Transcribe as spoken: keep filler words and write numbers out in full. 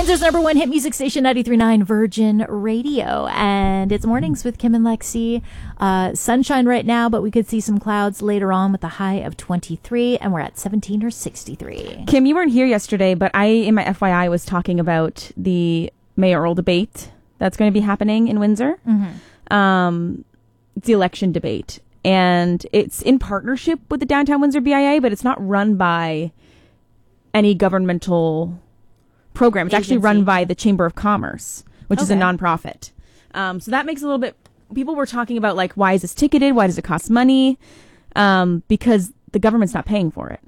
Windsor's number one hit music station, ninety-three point nine Virgin Radio. And it's mornings with Kim and Lexi. Uh, sunshine right now, but we could see some clouds later on with a high of twenty-three, and we're at seventeen or sixty-three. Kim, you weren't here yesterday, but I, in my F Y I, was talking about the mayoral debate that's going to be happening in Windsor. Mm-hmm. Um, it's the election debate. And it's in partnership with the Downtown Windsor B I A, but it's not run by any governmental program. It's Agency. actually run by the Chamber of Commerce, which Okay. is a nonprofit. Um, so that makes a little bit... People were talking about, like, why is this ticketed? Why does it cost money? Um, because the government's not paying for it.